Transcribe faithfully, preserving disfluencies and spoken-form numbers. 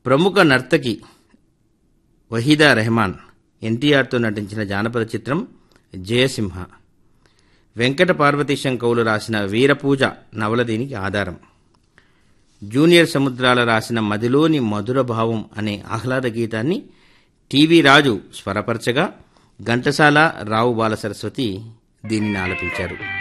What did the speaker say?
ప్రముఖ నర్తకి వహీదా రెహమాన్ ఎన్టీఆర్తో నటించిన జానపద చిత్రం జయసింహ. వెంకట పార్వతీశం కవులు రాసిన వీరపూజ నవల దీనికి ఆధారం. జూనియర్ సముద్రాల రాసిన మదిలోని మధుర భావం అనే ఆహ్లాద గీతాన్ని టీవీ రాజు స్వరపరచగా ఘంటసాల రావు బాల సరస్వతి దీనిని ఆలపించారు.